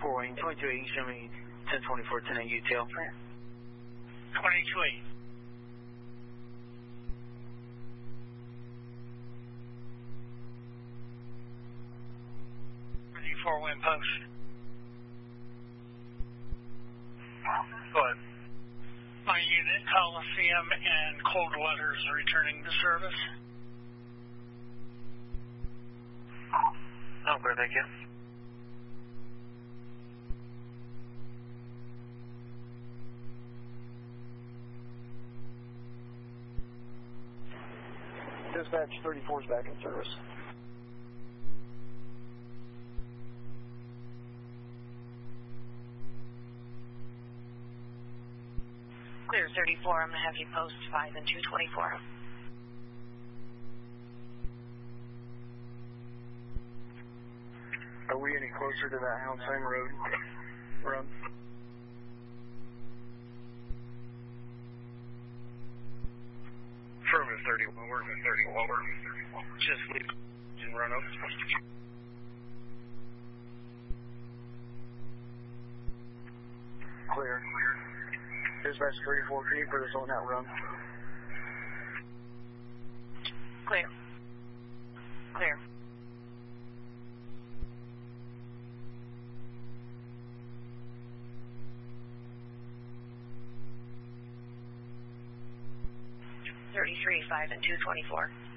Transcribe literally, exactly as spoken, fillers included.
four Wayne, twenty-two eight, show me ten twenty-four, ten eight U T L. twenty-two eight. Four wind post. Go ahead. My unit, Coliseum and Coldwater is returning to service. Oh, great, thank you. Dispatch thirty-four is back in service. Clear thirty-four, I'm going to have you post five and two twenty-four. Are we any closer to that Houndsang Road run? Affirmative thirty-one, we're in thirty-one, we're in thirty-one. Just leave and run up. Clear. Dispatch thirty-four, can you put us on that run? Clear. Clear. thirty-three, five and two twenty-four.